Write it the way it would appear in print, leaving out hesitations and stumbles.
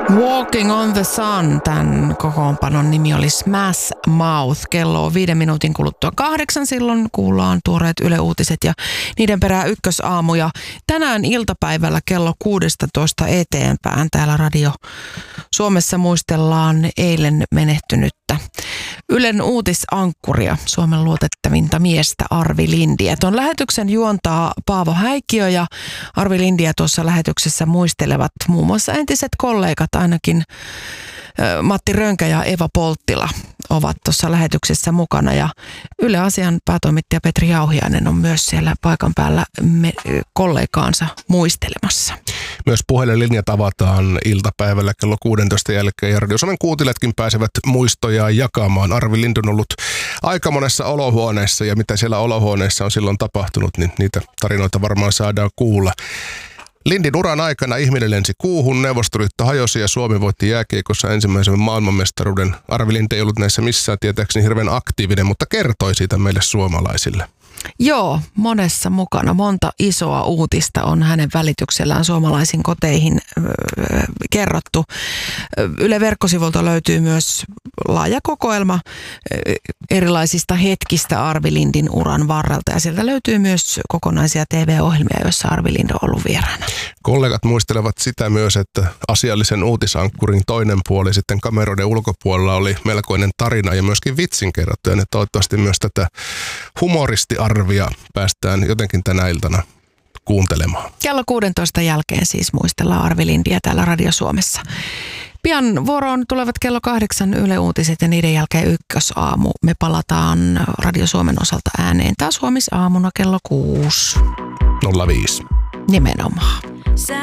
Walking on the Sun, tämän kokoonpanon nimi oli Smash Mouth. Kello on 5 minuutin kuluttua 8, silloin kuullaan tuoreet Yle Uutiset ja niiden perään ykkösaamu. Ja tänään iltapäivällä kello 16 eteenpäin täällä Radio Suomessa muistellaan eilen menehtynyttä Ylen uutisankkuria, Suomen luotettavinta miestä Arvi Lindiä. Tuon lähetyksen juontaa Paavo Häikkiö ja Arvi Lindiä tuossa lähetyksessä muistelevat muun muassa entiset kollegat, ainakin Matti Rönkä ja Eva Polttila ovat tuossa lähetyksessä mukana ja Yle Asian päätoimittaja Petri Jauhiainen on myös siellä paikan päällä kollegaansa muistelemassa. Myös puhelinlinjat avataan iltapäivällä kello 16 jälkeen ja Radio Suomen kuuntelijatkin pääsevät muistojaan jakamaan. Arvi Lindi on ollut aika monessa olohuoneessa ja mitä siellä olohuoneessa on silloin tapahtunut, niin niitä tarinoita varmaan saadaan kuulla. Lindin uran aikana ihminen lensi kuuhun, Neuvostoliitto hajosi ja Suomi voitti jääkiekossa ensimmäisen maailmanmestaruuden. Arvi Lindi ei ollut näissä missään tietääkseni hirveän aktiivinen, mutta kertoi siitä meille suomalaisille. Joo, monessa mukana. Monta isoa uutista on hänen välityksellään suomalaisiin koteihin kerrottu. Yle verkkosivulta löytyy myös laaja kokoelma erilaisista hetkistä Arvi Lindin uran varrelta. Ja sieltä löytyy myös kokonaisia TV-ohjelmia, joissa Arvi Lind on ollut vieraana. Kollegat muistelevat sitä myös, että asiallisen uutisankkurin toinen puoli sitten kameroiden ulkopuolella oli melkoinen tarina ja myöskin vitsin kerrottu. Ja toivottavasti myös tätä humoristiarvia päästään jotenkin tänä iltana kuuntelemaan. Kello 16 jälkeen siis muistellaan Arvi Lindiä täällä Radio Suomessa. Pian vuoroon tulevat kello 8 Yle Uutiset ja niiden jälkeen ykkösaamu. Me palataan Radio Suomen osalta ääneen taas huomisaamuna kello 6. 05. Nimenomaan.